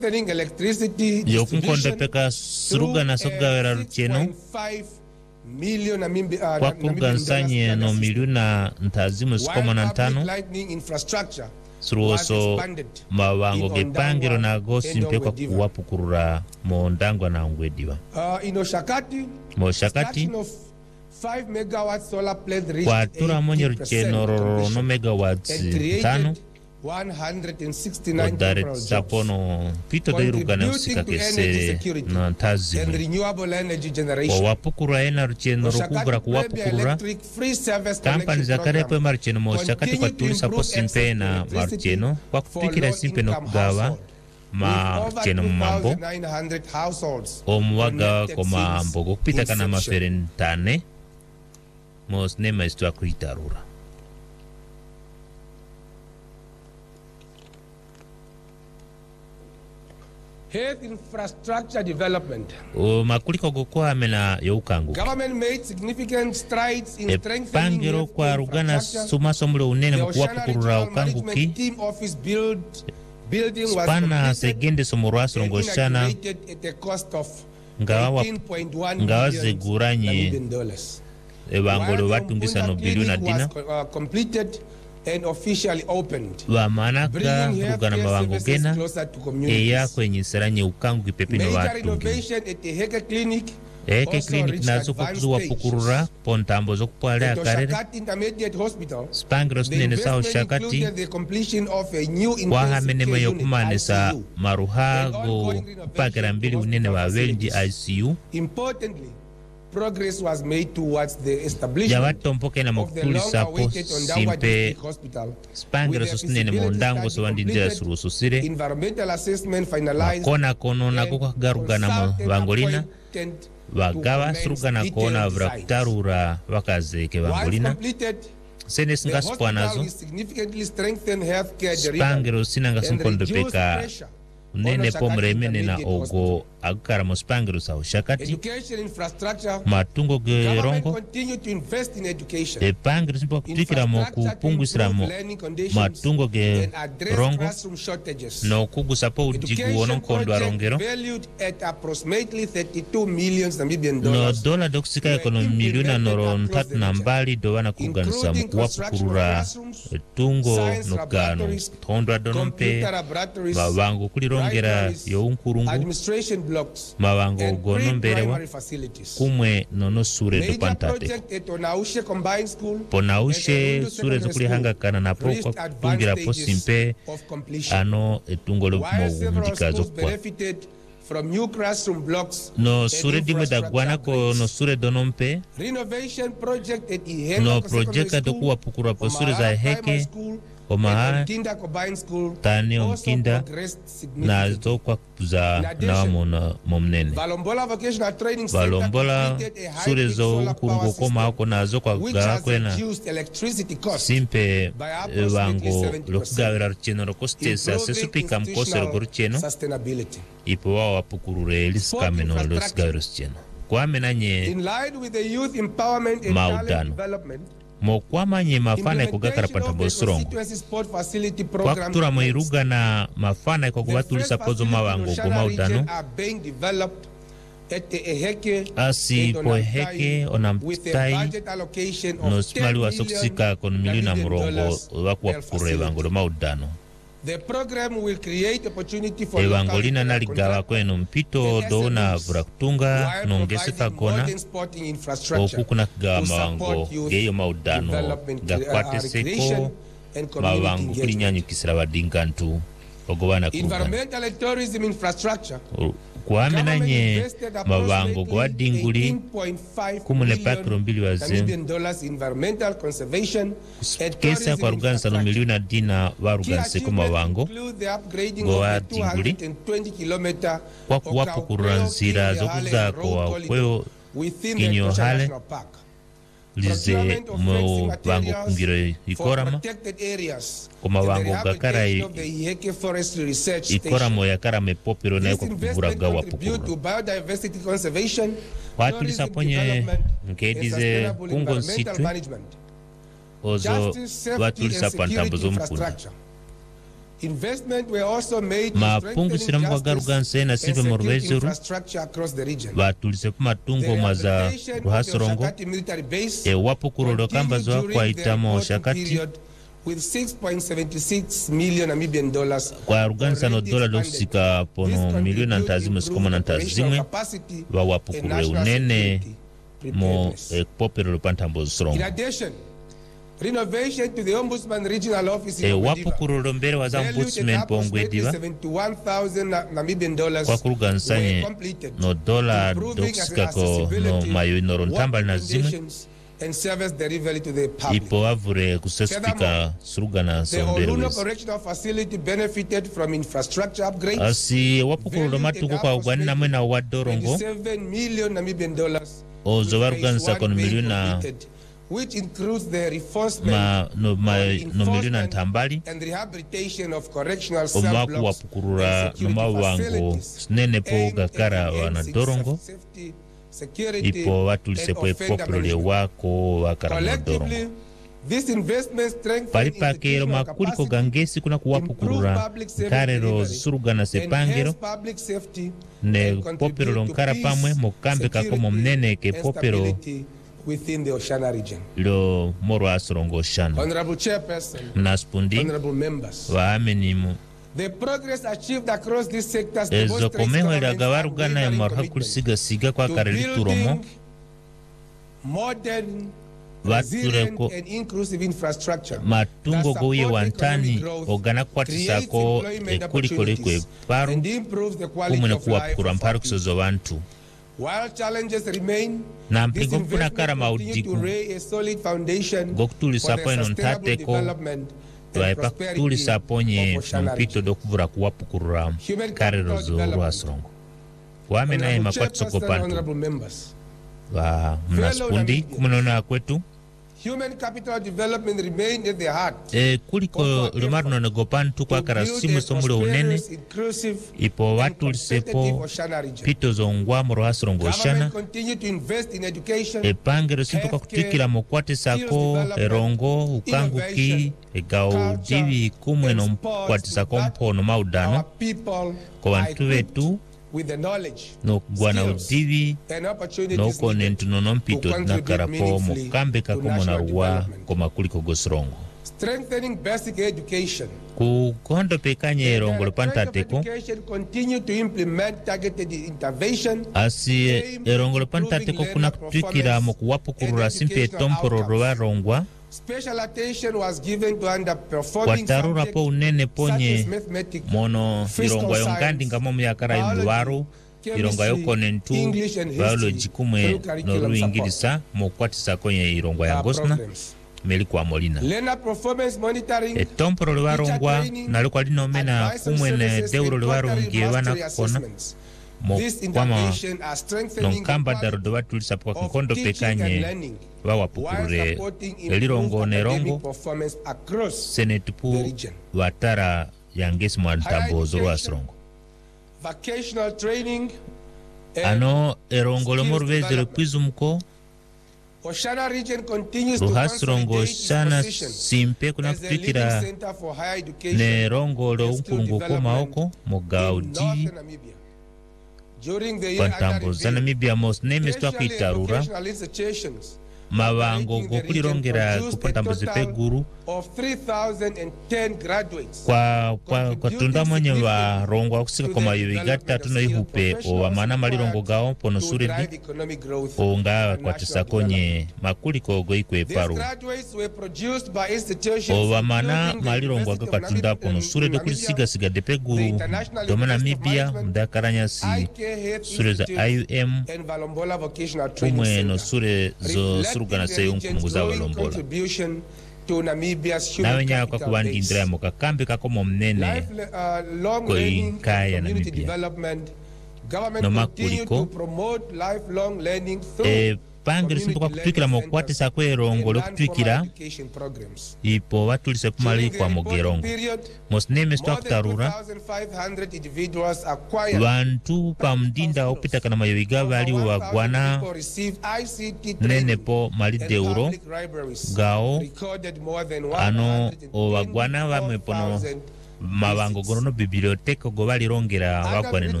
yokunkonde peka suruga na sogawera rucheno kwa kugansanye no miliona ntazimu zikoma na ntano suruoso mawango gepangiro na gosi mpekwa kuwapukurura mondangwa na ungwediwa Moshakati 5 megawatts solar plant kwa tura monye rucheno no megawatts 5 169 sapono pito dairuga na usika kese na ntazimu kwa wapukura ena rucheno rukubra kuwapukurura kampani za karepo marucheno Moshakati kwa tuli sapo simpe na marucheno kwa kupikira simpe no kugawa marucheno mambo omuwaga kwa mambo kupita kana maferentane mosnema istu kuitarura health infrastructure development. Makuliko gokoa mena youkangu. Government made significant strides in strengthening pangiro kwa rugana sumaso mule unene mkuwa pukurura ukanguki. Team office building spana segende somorwaso rongoshana ngawa zeguranye ebangolo watungisa no biliona dina and officially opened. Wa manaka rugana mawango gena eya kwenye seranye ukangu kipepino watu Heke clinic nazo kukuzuwa pukurura pontambo zo kupalea karere spangros nene sao Shakati kwa hamenema yokumanesa maruhago pakera mbili unene wa weldi ICU progress was made towards the establishment na mokuli sapo simpe spangero sosinene mondango so wandinjira suruso sire environmental assessment finalized kona kono na kugaruga na wangolina wagawa suruga na kona vraktarura wakazeke wangolina sene singa spanazo spangero sinanga sunkondo peka unene pomremene na ogo agukara mospangiro sao Shakati matungo gerongo pangiro simpo kutikira mo kupungusira mo matungo gerongo no kugusapo ujigu ononkondo arongero no dola doksika ekonomi miliona noro ntatu na mbali dowana kuganisa mkuwapukurura tungo nokano tondwa donompe wawango kulirongera younkurungu mawango gonomberewa kumwe nono sure do pantate ponaushe sure zukuli hanga kana na proko tungira posimpe ano etungolo mwundika zokwa no sure dimwe da guana ko no sure donompe no projecta dokuwa pukura po sure za heke Omaha Taneo Mkinda na zokwa kuza na momnene Balombola sure zo kurungo koma hako na zokwa kuga kwena simpe wango lokugawira rucheno rokostesa sesupika mkose rogorucheno ipo wao wapukurure liskameno losgawira rucheno kwa menanye maudano mokwamanye mafana ikugakara pantabosurongo kwa kutura mwiruga na mafana ikukubatulisa pozo mawango gomaudano asi poheke onamtai no simali wa soksika kono miliona murongo wakuwa kureva ngolo maudano The program will create opportunity for evangolina naligawa kweno mpito doona vurakutunga nongeseka kona okukuna kigawa mawango geyo maudano gakwate seko mawango kulinyanyukisira badingantu ogowana kuruga environmental and tourism infrastructure kuamenanye mawango kwa dinguli kumune pakiro mbili waze kesa kwa rugansa no miliona dina wa ruganse kuma wango kwa dinguli kwa kuwapu kuranzira zokuza kwa kweo kinyo hale lize mo wango kungiro ikorama kuma wango gakara ikoramo yakara mepopiro na yuko kukubura gawa pukuru watu lisaponye mkedize kungo nsitu ozo watu lisapantambo zo mkuna mapungusira mwagarugance na sive mu rubezuru batulise ku matungo maza ruhasorongo wapo kurolo kamba zo kwaitamo shakati with 6.76 million Namibian dollars kwa rugansa no dola dokusika pono milioni ntazimwe sikoma na ntazimwe wa wapo kurule unene mo popero pantambo strong. In addition, renovation to the Ombudsman Regional Office wapo kurolo mbele wa za Ombudsman pongwediva Namibian dollars kwa kurugansanye no dola dokusika ko no mayo inoro ntambali na zimwe and service delivery to the public. Ipo avure kusespika surugana sombere. The Oluno Correctional Facility benefited from infrastructure upgrades. Asi wapo kurolo matuko kwa ugani na mwena wa dorongo 7 million Namibian dollars ozo warugansa kono miliona which includes the reinforcement no miliona ntambali and rehabilitation of correctional cell blocks omaku wapukurura no mawango nene po gakara wana dorongo ipo watulise po populole wako wakara dorongo. Palipakero makuliko gangesi kuna kuwapukurura karero surugana sepangero ne popero nkara pamwe mokambe kakomo mnene ke popero within the Oshana region. Lo moro asorongo Oshana. Honorable Chairperson, Naspundi, honorable members, wa amenimu. The progress achieved across these sectors demonstrates government ya marhakulisiga siga kwa kareli turomo modern, resilient and inclusive infrastructure matungo goye wantani ogana kwatisako kulikole kwe paru kumune kuwapukura mparu kisozo wantu. While challenges remain, na mpigo kuna kara maudiku gokutulisa poeno ntateko tuwaipa kutulisa ponye mpito dokuvura kuwapukurura karero zo ruhasrongo wame nae makwatso pantu wa mnaspundi kumunona kwetu human capital development remained at the heart. Kuliko lumaruno negopantu kwa karasimu somule unene ipo watu lisepo pito zongwa moro hasrongo Oshana pangero sinto kwa kutikila mokwate sako erongo ukanguki egao divi kumwe no mkwate sako mpono maudano kwa wantu wetu with the knowledge, no gwana udivi no konentu no mpito na karapo mukambe kakomo na ruwa koma kuliko gosrongo. Strengthening basic education. Ku kondo pekanye erongo lopantateko continue to implement targeted intervention. Asi erongo lopantateko kuna kutikira mokuwapo kurura simpe tomporo rowa rongwa. Special attention was given to underperforming subjects po unene ponye mono irongo yongandi ngamo myakara imwaru irongo yokonentu biology kumwe no ruingirisa mokwatisa konye irongo ya gosna melikwa molina tomporo lwarongwa nalikwa linomena kumwe ne deuro lwarongie wana kona mokwama nonkamba darodo watulisa kwa kinkondo pekanye wawapukurure elirongo nerongo senetupu watara yangesi mwantambo zoro asrongo ano erongo lomorvezero kwizumuko Oshana region continues to ruhasrongo Oshana simpe kuna kutikira nerongo lo unkurungo komaoko mogaudi pantambo za Namibia mos nemes twakitarura mabango gokulirongera kupantambo zepeguru kwa tunda mwenye wa rongo akusika koma yuigata tuno ihupe o amana malirongo gao pono suredi o nga kwa tisakonye makuliko goikwe paru o amana malirongo aga kwa tunda pono suredi kulisiga siga depeguru doma Namibia mdakaranya si sure za IUM umwe no sure zo surugana seyo mkunguza walombola nawe nyaka kwa kuwandindira moka kambi kakomo mnene koi kaya Namibia no makuliko pangiri sinto kwa kutuikira mokwati sakwe erongo lo kutuikira ipo watulise kumali kwa mogerongo mosneme sto akutarura wantu pamdinda opita kana mayoiga wali wagwana nene po mali deuro gao ano o wagwana wame pono mabango gono biblioteca go balirongera bakwane no